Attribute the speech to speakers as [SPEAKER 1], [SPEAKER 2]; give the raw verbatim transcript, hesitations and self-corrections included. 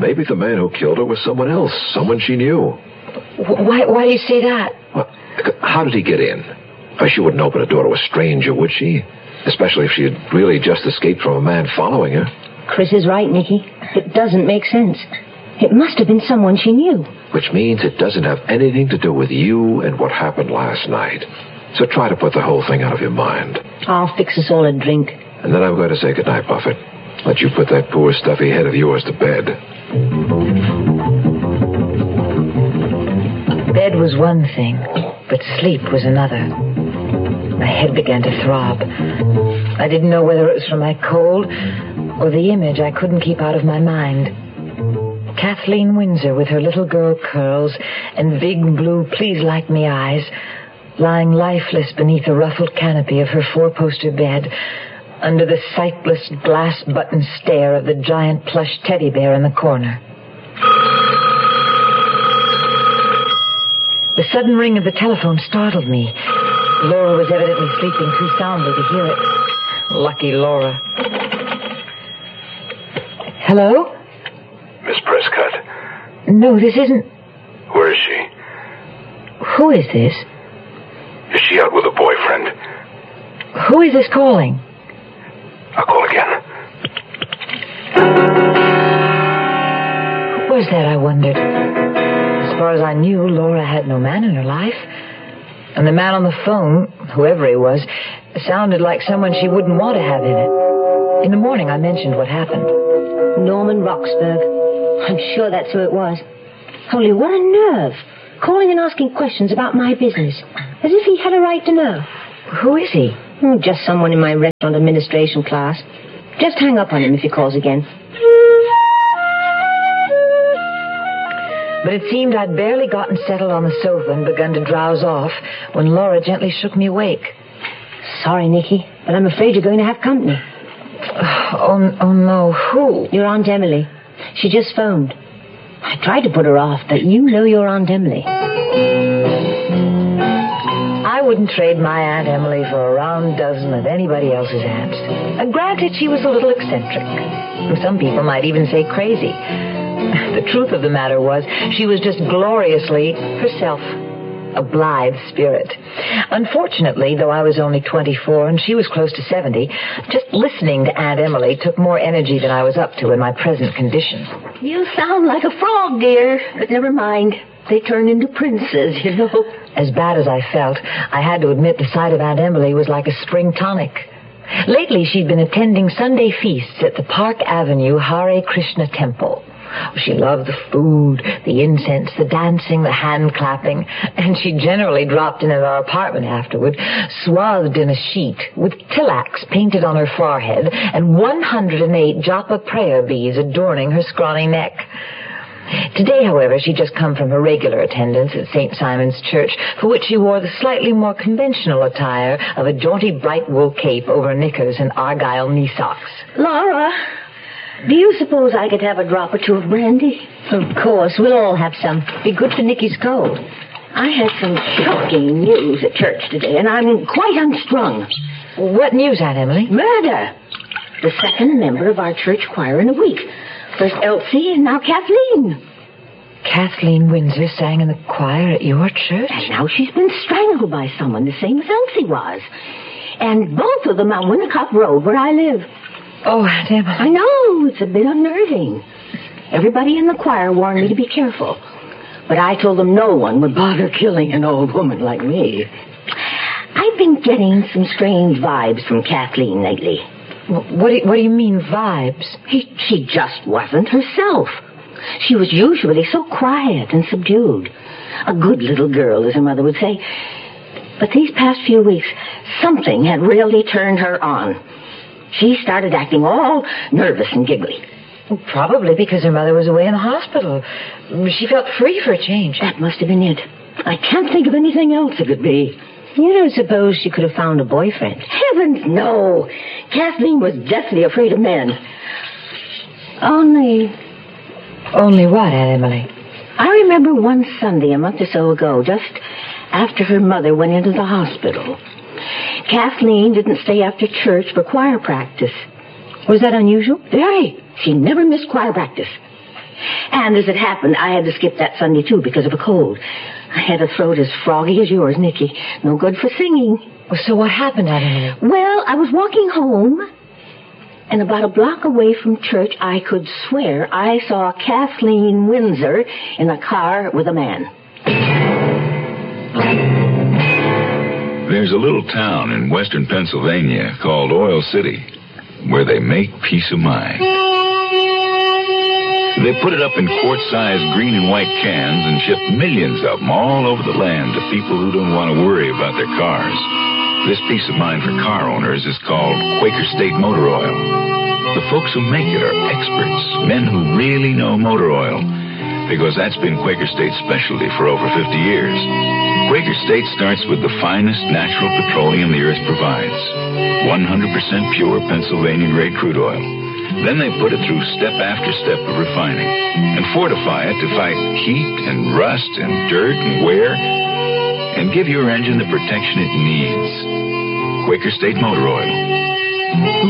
[SPEAKER 1] maybe the man who killed her was someone else, someone she knew.
[SPEAKER 2] Why, why do you say that?
[SPEAKER 1] Well, how did he get in? She wouldn't open a door to a stranger, would she? Especially if she had really just escaped from a man following her.
[SPEAKER 3] Chris is right, Nicky. It doesn't make sense. It must have been someone she knew.
[SPEAKER 1] Which means it doesn't have anything to do with you and what happened last night. So try to put the whole thing out of your mind.
[SPEAKER 3] I'll fix us all a drink.
[SPEAKER 1] And then I'm going to say goodnight, Buffett. Let you put that poor stuffy head of yours to bed.
[SPEAKER 2] Bed was one thing, but sleep was another. My head began to throb. I didn't know whether it was from my cold or the image I couldn't keep out of my mind. Kathleen Windsor with her little girl curls and big blue please-like-me eyes, lying lifeless beneath the ruffled canopy of her four-poster bed, under the sightless glass-button stare of the giant plush teddy bear in the corner. The sudden ring of the telephone startled me. Laura was evidently sleeping too soundly to hear it. Lucky Laura. Hello?
[SPEAKER 4] Miss Prescott.
[SPEAKER 2] No, this isn't...
[SPEAKER 4] Where is she?
[SPEAKER 2] Who is this?
[SPEAKER 4] Is she out with a boyfriend?
[SPEAKER 2] Who is this calling?
[SPEAKER 4] I'll call again.
[SPEAKER 2] Who was that, I wondered? As far as I knew, Laura had no man in her life. And the man on the phone, whoever he was, sounded like someone she wouldn't want to have in it. In the morning, I mentioned what happened.
[SPEAKER 3] Norman Roxburgh. I'm sure that's who it was. Only what a nerve. Calling and asking questions about my business. As if he had a right to know.
[SPEAKER 2] Who is he?
[SPEAKER 3] Oh, just someone in my restaurant administration class. Just hang up on him if he calls again.
[SPEAKER 2] But it seemed I'd barely gotten settled on the sofa and begun to drowse off when Laura gently shook me awake.
[SPEAKER 3] Sorry, Nicky, but I'm afraid you're going to have company.
[SPEAKER 2] Oh, oh no, who?
[SPEAKER 3] Your Aunt Emily. She just phoned. I tried to put her off, but you know your Aunt Emily.
[SPEAKER 2] I wouldn't trade my Aunt Emily for a round dozen of anybody else's aunts. And granted, she was a little eccentric. Some people might even say crazy. The truth of the matter was, she was just gloriously herself. A blithe spirit. Unfortunately, though I was only twenty-four and she was close to seventy, just listening to Aunt Emily took more energy than I was up to in my present condition.
[SPEAKER 5] You sound like a frog, dear. But never mind. They turn into princes, you know.
[SPEAKER 2] As bad as I felt, I had to admit the sight of Aunt Emily was like a spring tonic. Lately, she'd been attending Sunday feasts at the Park Avenue Hare Krishna Temple. She loved the food, the incense, the dancing, the hand-clapping, and she generally dropped in at our apartment afterward, swathed in a sheet, with tilax painted on her forehead, and one hundred eight japa prayer beads adorning her scrawny neck. Today, however, she'd just come from her regular attendance at Saint Simon's Church, for which she wore the slightly more conventional attire of a jaunty bright wool cape over knickers and argyle knee socks.
[SPEAKER 5] Laura, do you suppose I could have a drop or two of brandy?
[SPEAKER 3] Of course, we'll all have some. Be good for Nicky's cold.
[SPEAKER 5] I had some shocking news at church today, and I'm quite unstrung.
[SPEAKER 2] What news, Aunt Emily?
[SPEAKER 5] Murder. The second member of our church choir in a week. First Elsie and now Kathleen.
[SPEAKER 2] Kathleen Windsor sang in the choir at your church?
[SPEAKER 5] And now she's been strangled by someone, the same as Elsie was. And both of them on Winnicott Road, where I live.
[SPEAKER 2] Oh, Aunt Emily.
[SPEAKER 5] I know, it's a bit unnerving. Everybody in the choir warned me to be careful. But I told them no one would bother killing an old woman like me. I've been getting some strange vibes from Kathleen lately.
[SPEAKER 2] What do you, what do you mean, vibes?
[SPEAKER 5] He, she just wasn't herself. She was usually so quiet and subdued. A good little girl, as her mother would say. But these past few weeks, something had really turned her on. She started acting all nervous and giggly.
[SPEAKER 2] Probably because her mother was away in the hospital. She felt free for a change.
[SPEAKER 5] That must have been it. I can't think of anything else it could be.
[SPEAKER 3] You don't suppose she could have found a boyfriend?
[SPEAKER 5] Heavens, no. Kathleen was deathly afraid of men. Only...
[SPEAKER 2] Only what, Aunt Emily?
[SPEAKER 5] I remember one Sunday a month or so ago, just after her mother went into the hospital. Kathleen didn't stay after church for choir practice.
[SPEAKER 3] Was that unusual?
[SPEAKER 5] Very. She never missed choir practice. And as it happened, I had to skip that Sunday, too, because of a cold. I had a throat as froggy as yours, Nicky. No good for singing.
[SPEAKER 2] Well, so what happened, Aunt Emily?
[SPEAKER 5] Well, I was walking home, and about a block away from church, I could swear I saw Kathleen Windsor in a car with a man.
[SPEAKER 6] There's a little town in western Pennsylvania called Oil City where they make peace of mind. They put it up in quart-sized green and white cans and ship millions of them all over the land to people who don't want to worry about their cars. This peace of mind for car owners is called Quaker State Motor Oil. The folks who make it are experts, men who really know motor oil, because that's been Quaker State's specialty for over fifty years. Quaker State starts with the finest natural petroleum the earth provides, one hundred percent pure Pennsylvania-grade crude oil. Then they put it through step after step of refining and fortify it to fight heat and rust and dirt and wear and give your engine the protection it needs. Quaker State Motor Oil.